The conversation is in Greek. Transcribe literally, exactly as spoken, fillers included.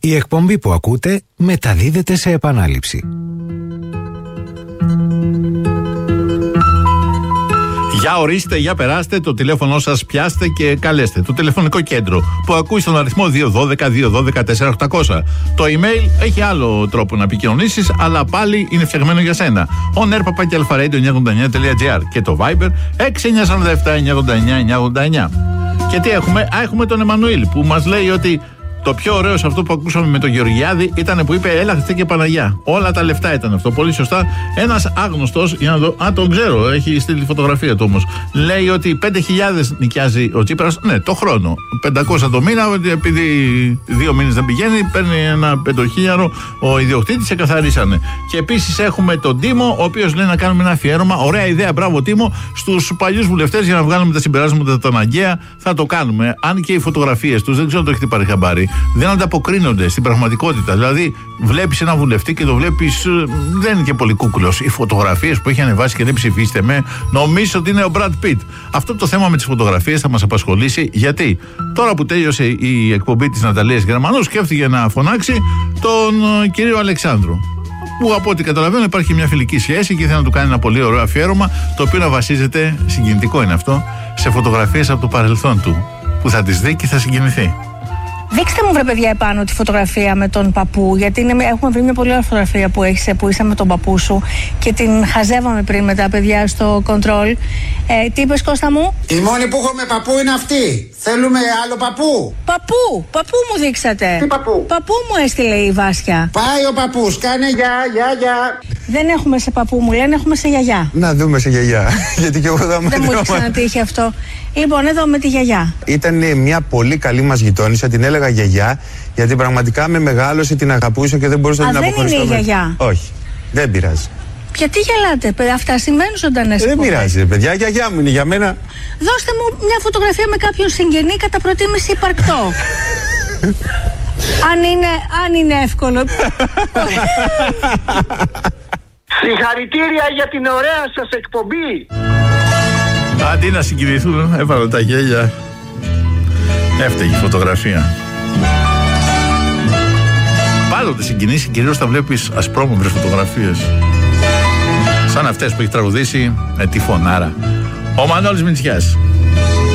Η εκπομπή που ακούτε μεταδίδεται σε επανάληψη. Για ορίστε, για περάστε, το τηλέφωνο σας πιάστε και καλέστε. Το τηλεφωνικό κέντρο που ακούει στον αριθμό δύο ένα δύο δύο ένα δύο τέσσερα οκτακόσια. Το email έχει άλλο τρόπο να επικοινωνήσεις, αλλά πάλι είναι φτιαγμένο για σένα. on air παπάκι αλφα-radio εννιακόσια ογδόντα εννιά τελεία τζι άρ και το Viber έξι εννιά τέσσερα επτά εννιακόσια ογδόντα εννιά εννιακόσια ογδόντα εννιά. Και τι έχουμε? Α, έχουμε τον Εμμανουήλ που μας λέει ότι το πιο ωραίο σε αυτό που ακούσαμε με τον Γεωργιάδη ήταν που είπε έλα Χριστέ και Παναγιά. Όλα τα λεφτά ήταν αυτό. Πολύ σωστά. Ένας άγνωστος, για να δω, α, τον ξέρω, έχει στείλει τη φωτογραφία του όμως. Λέει ότι πέντε χιλιάδες νοικιάζει ο Τσίπρας, ναι, το χρόνο. πεντακόσια το μήνα, επειδή δύο μήνες δεν πηγαίνει, παίρνει ένα πεντοχίλιαρο ο ιδιοκτήτης, εκαθαρίσανε. Και επίσης έχουμε τον Τίμο, ο οποίος λέει να κάνουμε ένα αφιέρωμα. Ωραία ιδέα, μπράβο Τίμο, στους παλιούς βουλευτές για να βγάλουμε τα συμπεράσματα τα αναγκαία. Θα το κάνουμε. Αν και οι φωτογραφίες τους, δεν ξέρω αν το έχετε πάρει χαμπάρι, δεν ανταποκρίνονται στην πραγματικότητα. Δηλαδή, βλέπεις ένα βουλευτή και το βλέπεις, δεν είναι και πολύ κούκουλος. Οι φωτογραφίες που έχει ανεβάσει και δεν ψηφίστε με, νομίζω ότι είναι ο Brad Pitt. Αυτό το θέμα με τις φωτογραφίες θα μας απασχολήσει, γιατί τώρα που τέλειωσε η εκπομπή της Ναταλίας Γερμανού, σκέφτηκε να φωνάξει τον κύριο Αλεξάνδρου. Που από ό,τι καταλαβαίνω υπάρχει μια φιλική σχέση και ήθελε να του κάνει ένα πολύ ωραίο αφιέρωμα, το οποίο να βασίζεται, συγκινητικό είναι αυτό, σε φωτογραφίες από το παρελθόν του. Που θα τις δει και θα συγκινηθεί. Δείξτε μου βρε παιδιά επάνω τη φωτογραφία με τον παππού, γιατί είναι, έχουμε βρει μια πολύ ωραία φωτογραφία που έχεις, που είσαι με τον παππού σου και την χαζεύαμε πριν με τα παιδιά στο control. Ε, τι είπες Κώστα μου? Η μόνη που έχω με παππού είναι αυτή. Θέλουμε άλλο παππού. Παππού, παππού μου δείξατε. Τι παππού? Παππού μου έστειλε η Βάσια. Πάει ο παππούς, κάνε γεια, γεια, γεια. Δεν έχουμε σε παππού μου λένε, έχουμε σε γιαγιά. Να δούμε σε γιαγιά. Γιατί και εγώ θα δεν μου έχει ξανατύχει αυτό. Λοιπόν, εδώ με τη γιαγιά. Ήταν μια πολύ καλή μας γειτόνισσα, την έλεγα γιαγιά, γιατί πραγματικά με μεγάλωσε, την αγαπούσα και δεν μπορούσα να την αποχωριστώ. Δεν είναι η γιαγιά. Όχι, δεν πειράζει. Γιατί γελάτε, παιδιά, αυτά σημαίνουν ζωντανές. Δεν πειράζει, παιδιά, η γιαγιά μου είναι για μένα. Δώστε μου μια φωτογραφία με κάποιον συγγενή κατά προτίμηση υπαρκτό. αν, είναι, αν είναι εύκολο. Συγχαρητήρια για την ωραία σας εκπομπή. Αντί να συγκινηθούν, έβαλαν τα γέλια. Έφταιγε η φωτογραφία. Πάντοτε συγκινήσει, κυρίως τα βλέπεις ασπρόμαυρες φωτογραφίες. Σαν αυτές που έχει τραγουδήσει με τη φωνάρα ο Μανώλης Μητσιάς.